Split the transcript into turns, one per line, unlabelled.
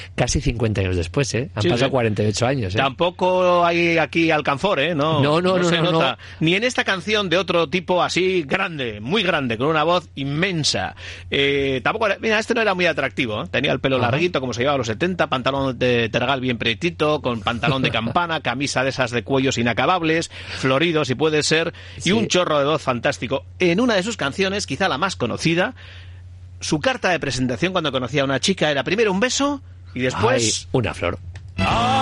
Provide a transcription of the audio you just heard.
casi 50 años después, ¿eh? Han pasado 48 años, ¿eh?
Tampoco hay aquí alcanfor, ¿eh? No se nota.
No.
Ni en esta canción de otro tipo así grande, muy grande, con una voz inmensa. Tampoco mira, este no era muy atractivo, ¿eh? Tenía el pelo larguito, como se llevaba a los 70, pantalón de tergal bien prietito, con pantalón de campana, camisa de esas de cuellos inacabables, florido si puede ser, y un chorro de voz fantástico. En una de sus canciones, quizá la más conocida, su carta de presentación cuando conocía a una chica era primero un beso y después...
una flor.